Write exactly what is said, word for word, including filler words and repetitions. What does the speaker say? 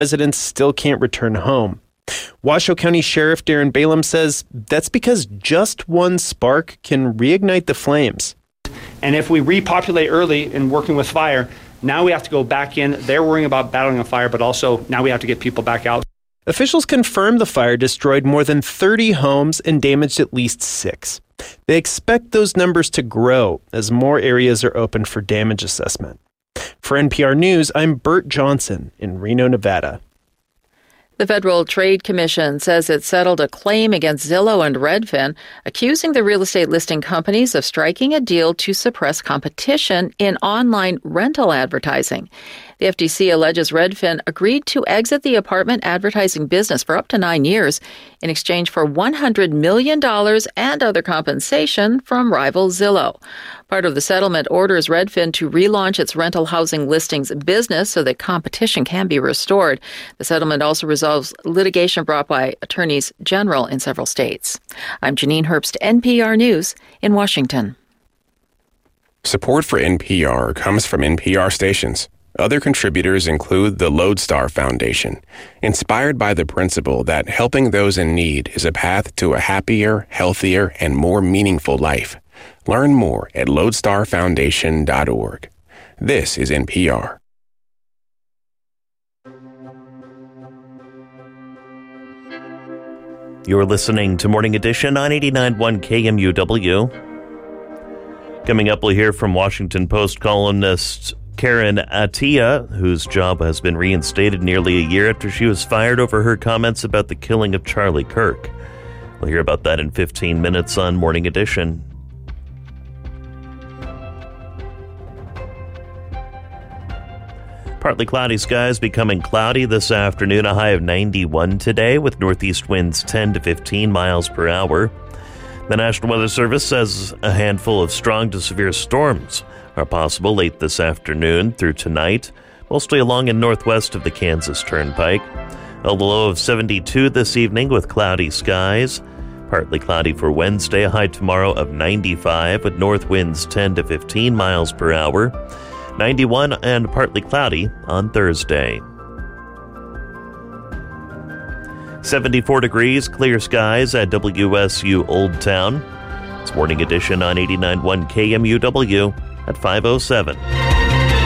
residents still can't return home. Washoe County Sheriff Darren Balaam says that's because just one spark can reignite the flames. And if we repopulate early in working with fire, now we have to go back in. They're worrying about battling a fire, but also now we have to get people back out. Officials confirmed the fire destroyed more than thirty homes and damaged at least six. They expect those numbers to grow as more areas are open for damage assessment. For N P R News, I'm Bert Johnson in Reno, Nevada. The Federal Trade Commission says it settled a claim against Zillow and Redfin, accusing the real estate listing companies of striking a deal to suppress competition in online rental advertising. The F T C alleges Redfin agreed to exit the apartment advertising business for up to nine years in exchange for one hundred million dollars and other compensation from rival Zillow. Part of the settlement orders Redfin to relaunch its rental housing listings business so that competition can be restored. The settlement also resolves litigation brought by attorneys general in several states. I'm Janine Herbst, N P R News in Washington. Support for N P R comes from N P R stations. Other contributors include the Lodestar Foundation, inspired by the principle that helping those in need is a path to a happier, healthier, and more meaningful life. Learn more at lodestar foundation dot org. This is N P R. You're listening to Morning Edition on eighty-nine point one K M U W. Coming up, we'll hear from Washington Post columnist Karen Attiah, whose job has been reinstated nearly a year after she was fired over her comments about the killing of Charlie Kirk. We'll hear about that in fifteen minutes on Morning Edition. Partly cloudy skies becoming cloudy this afternoon, a high of ninety-one today with northeast winds ten to fifteen miles per hour. The National Weather Service says a handful of strong to severe storms are possible late this afternoon through tonight, mostly along and northwest of the Kansas Turnpike. A low of seventy-two this evening with cloudy skies. Partly cloudy for Wednesday, a high tomorrow of ninety-five with north winds ten to fifteen miles per hour. ninety-one and partly cloudy on Thursday. seventy-four degrees, clear skies at W S U Old Town. It's Morning Edition on eighty-nine point one K M U W at five oh seven.